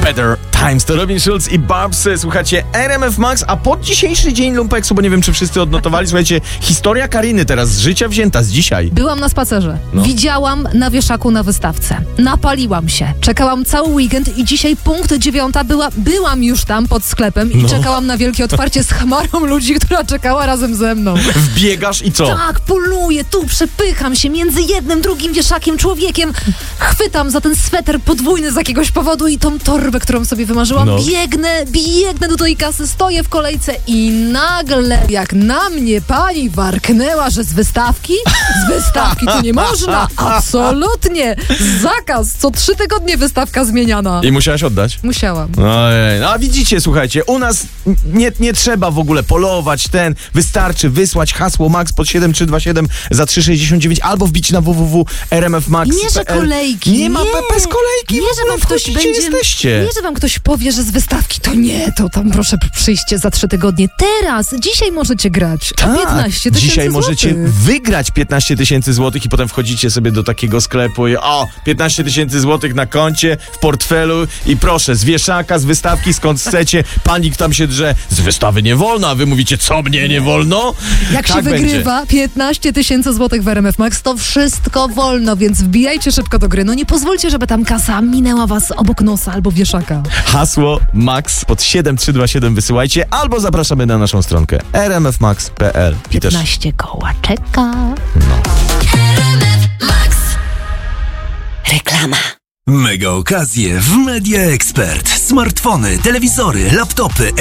Better Times. To Robin Schulz i Babs. Słuchacie RMF Max, a pod dzisiejszy dzień lumpeksu, bo nie wiem, czy wszyscy odnotowali, słuchajcie, historia Kariny teraz z życia wzięta, z dzisiaj. Byłam na spacerze. No. Widziałam na wieszaku na wystawce. Napaliłam się. Czekałam cały weekend i dzisiaj punkt 9 byłam już tam pod sklepem i czekałam na wielkie otwarcie z chmarą ludzi, która czekała razem ze mną. Wbiegasz i co? Tak, poluję, tu przepycham się między jednym, drugim wieszakiem, człowiekiem. Chwytam za ten sweter podwójny z jakiegoś powodu i tą torbę, którą sobie wymarzyłam. No. Biegnę do tej kasy, stoję w kolejce i nagle, jak na mnie pani warknęła, że z wystawki? Z wystawki to nie można! Absolutnie! Zakaz! Co 3 tygodnie wystawka zmieniana. I musiałaś oddać? Musiałam. Ojej, no a widzicie, słuchajcie, u nas nie trzeba w ogóle polować, wystarczy wysłać hasło MAX pod 7327 za 3,69 albo wbić na www.rmfmax.pl. Nie, że kolejki. Nie ma bez kolejki. Nie, że wam ktoś będzie... jesteście. Nie, że wam ktoś powie, że z wystawki to nie, to tam proszę przyjście za 3 tygodnie. Teraz, dzisiaj możecie grać. A 15 000 dzisiaj złotych. możecie wygrać 15 000 złotych i potem wchodzicie sobie do takiego sklepu i 15 000 złotych na koncie, w portfelu i proszę, z wieszaka, z wystawki, skąd chcecie, panik tam się drze, z wystawy nie wolno, a wy mówicie, co mnie nie wolno? Jak tak się wygrywa 15 000 złotych w RMF Max, to wszystko wolno, więc wbijajcie szybko do gry. No nie pozwólcie, żeby tam kasa minęła was obok nosa albo wieszaka. Hasło MAX pod 7327 wysyłajcie, albo zapraszamy na naszą stronkę rmfmax.pl. 15 koła czeka. Reklama. Mega okazje w Media Expert. Smartfony, telewizory, laptopy,